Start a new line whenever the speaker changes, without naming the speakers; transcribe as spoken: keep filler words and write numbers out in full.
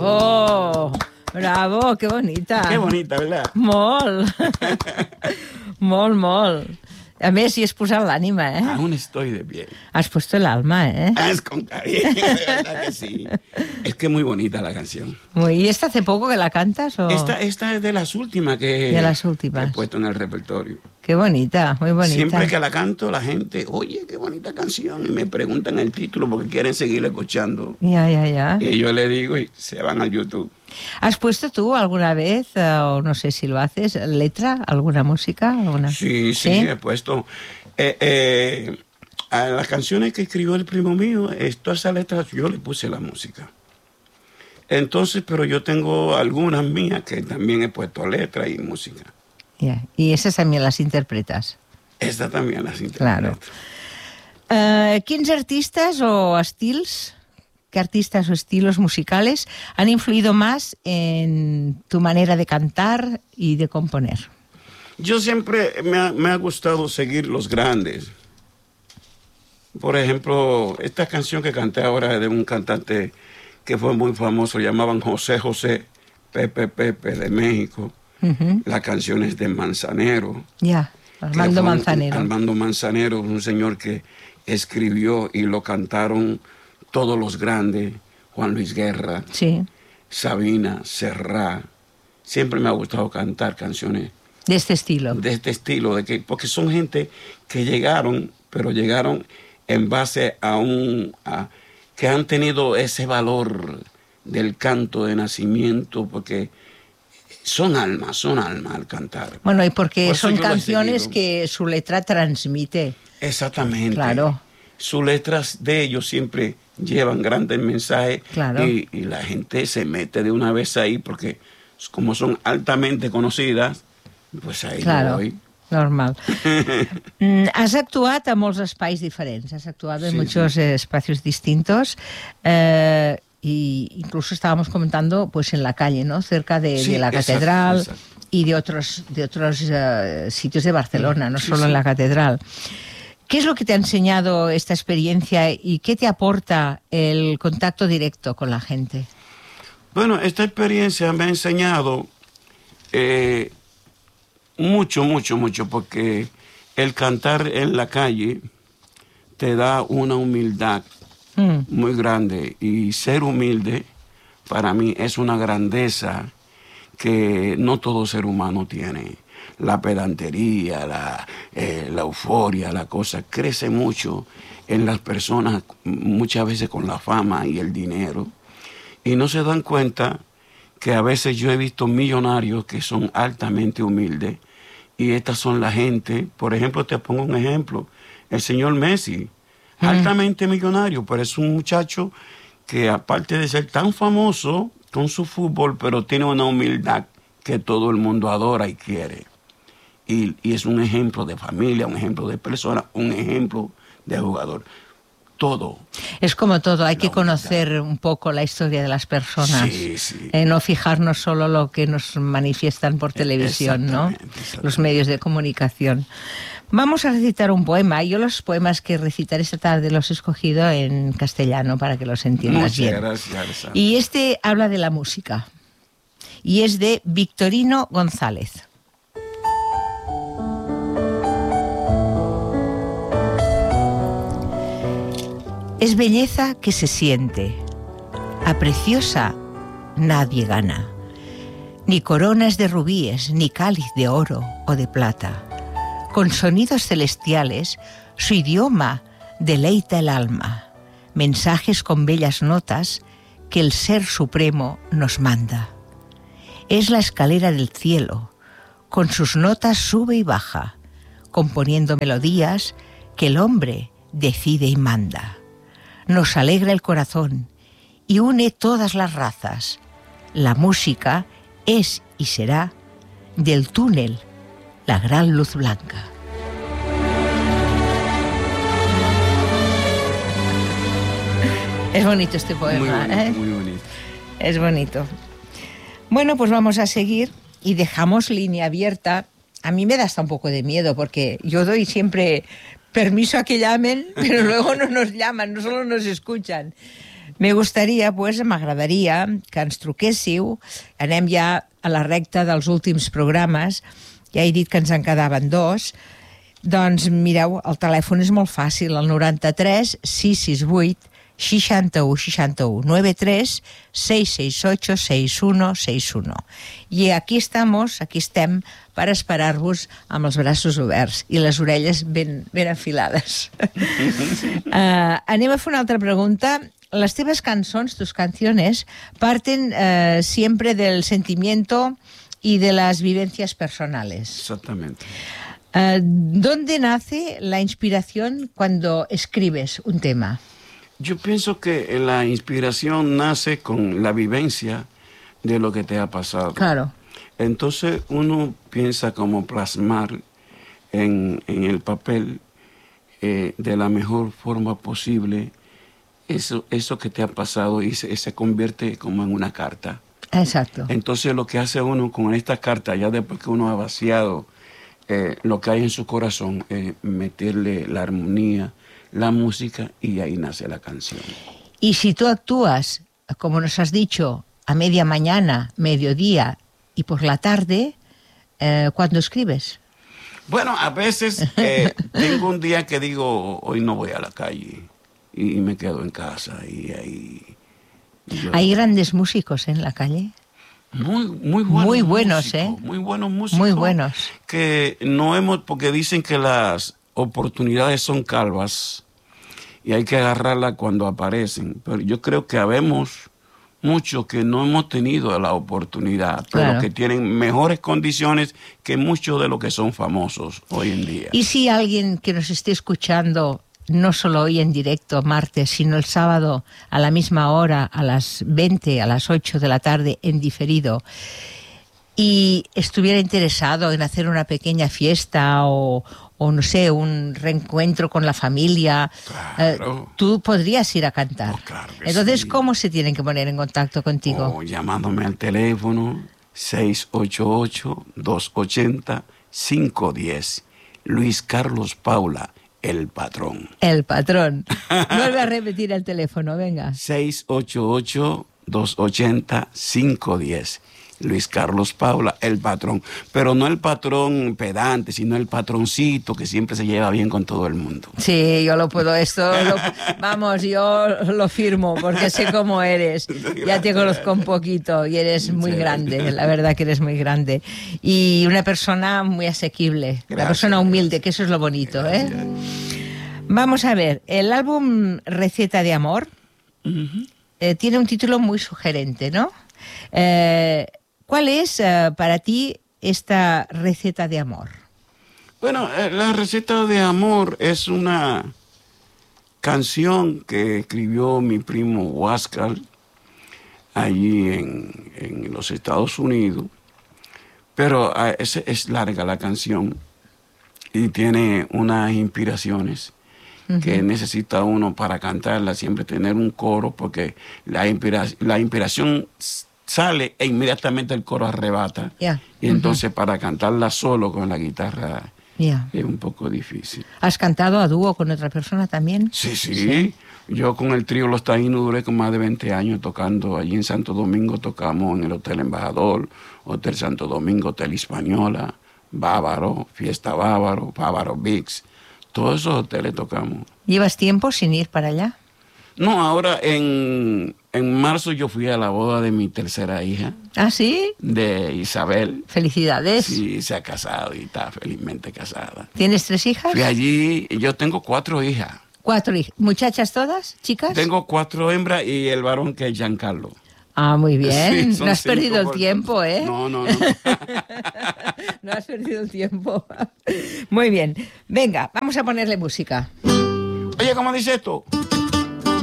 Bravo, bravo, que bonita.
Qué bonita, ¿verdad?
Molt. Molt, molt. A més, si has posat l'ànima, eh?
Aún estoy de pie.
Has puesto el alma, ¿eh?
Ah, es con cariño, de verdad que sí. Es que es muy bonita la canción.
¿Y esta hace poco que la cantas? O...
Esta, esta es de las últimas que,
de las últimas.
que he puesto en el repertorio.
Qué bonita, muy bonita.
Siempre que la canto, la gente, oye, qué bonita canción. Y me preguntan el título porque quieren seguir escuchando.
Ya, ya, ya.
Y yo le digo y se van al YouTube.
¿Has puesto tú alguna vez, o no sé si lo haces, letra, alguna música? Alguna?
Sí, sí, ¿sí? He puesto. Eh, eh, a las canciones que escribió el primo mío, todas esas letras yo le puse la música. Entonces, pero yo tengo algunas mías que también he puesto letra y música.
Yeah. ¿Y esas también las interpretas?
Estas también las interpreto.
Claro. Uh, ¿Quins artistas o estils, qué artistas o estilos musicales han influido más en tu manera de cantar y de componer?
Yo siempre me ha, me ha gustado seguir los grandes. Por ejemplo, esta canción que canté ahora es de un cantante que fue muy famoso, llamaban José José, Pepe Pepe, de México. Uh-huh. La canción es de Manzanero.
Ya, yeah. Armando
un,
Manzanero.
Armando Manzanero, un señor que escribió y lo cantaron todos los grandes, Juan Luis Guerra,
sí.
Sabina, Serrat. Siempre me ha gustado cantar canciones
de este estilo.
De este estilo, de que, porque son gente que llegaron, pero llegaron en base a un... A, que han tenido ese valor del canto de nacimiento, porque son almas, son almas al cantar.
Bueno, y porque Por son canciones que su letra transmite.
Exactamente.
Claro.
Sus letras de ellos siempre llevan grandes mensajes.
Claro.
y, y la gente se mete de una vez ahí, porque como son altamente conocidas, pues ahí
claro.
voy.
Normal. Has actuado a molts espais diferents, has actuado en sí, muchos sí. espacios distintos, eh, y incluso estábamos comentando pues en la calle, ¿no? Cerca de, sí, de la exacto, catedral exacto. y de otros, de otros uh, sitios de Barcelona, no sí, solo sí. en la catedral. ¿Qué es lo que te ha enseñado esta experiencia y qué te aporta el contacto directo con la gente?
Bueno, esta experiencia me ha enseñado eh, mucho, mucho, mucho, porque el cantar en la calle te da una humildad mm. muy grande, y ser humilde para mí es una grandeza que no todo ser humano tiene. La pedantería, la, eh, la euforia, la cosa crece mucho en las personas, muchas veces con la fama y el dinero, y no se dan cuenta que a veces yo he visto millonarios que son altamente humildes. Y estas son la gente, por ejemplo, te pongo un ejemplo, el señor Messi, mm. altamente millonario, pero es un muchacho que aparte de ser tan famoso con su fútbol, pero tiene una humildad que todo el mundo adora y quiere. Y, y es un ejemplo de familia, un ejemplo de persona, un ejemplo de jugador. Todo.
Es como todo, hay que conocer un poco la historia de las personas,
sí, sí.
Eh, no fijarnos solo lo que nos manifiestan por televisión, ¿no? Los medios de comunicación. Vamos a recitar un poema. Yo los poemas que recitaré esta tarde los he escogido en castellano para que los entiendas
Muchas
bien.
Gracias.
Y este habla de la música y es de Victorino González. Es belleza que se siente, a preciosa nadie gana, ni coronas de rubíes, ni cáliz de oro o de plata. Con sonidos celestiales, su idioma deleita el alma, mensajes con bellas notas que el Ser Supremo nos manda. Es la escalera del cielo, con sus notas sube y baja, componiendo melodías que el hombre decide y manda. Nos alegra el corazón y une todas las razas. La música es y será del túnel la gran luz blanca. Es bonito este poema,
muy bonito,
¿eh?
Muy bonito.
Es bonito. Bueno, pues vamos a seguir y dejamos línea abierta. A mí me da hasta un poco de miedo porque yo doy siempre permiso a que llamen, pero luego no nos llaman, no solo nos escuchan. Me gustaria, pues, m'agradaria que ens truquéssiu. Anem ja a la recta dels últims programes. Ja he dit que ens en quedaven dos. Doncs mireu, el telèfon és molt fàcil, el noranta-tres sis sis vuit seixanta-u seixanta-u noranta-tres seis seis ocho seis uno seis uno. I aquí estamos, aquí estem per esperar-vos amb els braços oberts i les orelles ben, ben afilades. uh, anem a fer una altra pregunta. Las teves cançons, tus canciones, parten uh, siempre del sentimiento y de las vivencias personales.
Exactamente.
Uh, ¿Dónde nace la inspiración cuando escribes un tema?
Yo pienso que la inspiración nace con la vivencia de lo que te ha pasado.
Claro.
Entonces uno piensa como plasmar en, en el papel eh, de la mejor forma posible eso, eso que te ha pasado y se, se convierte como en una carta.
Exacto.
Entonces lo que hace uno con esta carta, ya después que uno ha vaciado eh, lo que hay en su corazón, es eh, meterle la armonía, la música, y ahí nace la canción.
Y si tú actúas, como nos has dicho, a media mañana, mediodía y por la tarde, eh, ¿cuándo escribes?
Bueno, a veces eh, tengo un día que digo, hoy no voy a la calle, y me quedo en casa, y ahí... Yo...
¿Hay grandes músicos en la calle?
Muy, muy buenos,
muy buenos
músicos,
¿eh?
Muy buenos músicos.
Muy buenos.
Que no hemos, porque dicen que las oportunidades son calvas y hay que agarrarlas cuando aparecen. Pero yo creo que habemos muchos que no hemos tenido la oportunidad, pero
claro,
que tienen mejores condiciones que muchos de los que son famosos hoy en día.
Y si alguien que nos esté escuchando, no solo hoy en directo, martes, sino el sábado a la misma hora, a las veinte, a las ocho de la tarde, en diferido, y estuviera interesado en hacer una pequeña fiesta o, o no sé, un reencuentro con la familia,
claro,
eh, tú podrías ir a cantar.
Oh, claro que
Entonces,
sí.
¿cómo se tienen que poner en contacto contigo?
Oh, llamándome al teléfono seis ocho ocho, dos ocho cero, cinco uno cero. Luis Carlos Paula, el patrón.
El patrón. Vuelve a repetir el teléfono, venga.
seis ocho ocho, dos ocho cero, cinco uno cero. Luis Carlos Paula, el patrón. Pero no el patrón pedante, sino el patroncito que siempre se lleva bien con todo el mundo.
Sí, yo lo puedo, esto, lo, vamos, yo lo firmo porque sé cómo eres. Ya te conozco un poquito y eres muy
Sí.
grande, la verdad que eres muy grande. Y una persona muy asequible, una
Gracias.
persona humilde, que eso es lo bonito, ¿eh? Vamos a ver, el álbum Receta de Amor
Uh-huh.
eh, tiene un título muy sugerente, ¿no? Eh, ¿Cuál es eh, para ti esta receta de amor?
Bueno, eh, la receta de amor es una canción que escribió mi primo Huáscar allí en, en los Estados Unidos, pero eh, es, es larga la canción y tiene unas inspiraciones uh-huh. que necesita uno para cantarla, siempre tener un coro, porque la, inspira, la inspiración sale e inmediatamente el coro arrebata.
Yeah.
Y entonces
uh-huh.
para cantarla solo con la guitarra
yeah.
es un poco difícil.
¿Has cantado a dúo con otra persona también?
Sí, sí.
sí.
Yo con el trío Los Taínos duré con más de veinte años tocando. Allí en Santo Domingo tocamos en el Hotel Embajador, Hotel Santo Domingo, Hotel Hispaniola, Bávaro, Fiesta Bávaro, Bávaro Vix. Todos esos hoteles tocamos.
¿Llevas tiempo sin ir para allá?
No, ahora en, en marzo yo fui a la boda de mi tercera hija.
¿Ah, sí?
De Isabel.
Felicidades.
Sí, se ha casado y está felizmente casada.
¿Tienes tres hijas?
Fui allí, yo tengo cuatro hijas.
¿Cuatro hijas? ¿Muchachas todas? ¿Chicas?
Tengo cuatro hembras y el varón que es Giancarlo.
Ah, muy bien.
Sí,
no has perdido el
por...
tiempo, ¿eh?
No, no, no.
No has perdido el tiempo. Muy bien. Venga, vamos a ponerle música.
Oye, ¿cómo dice esto?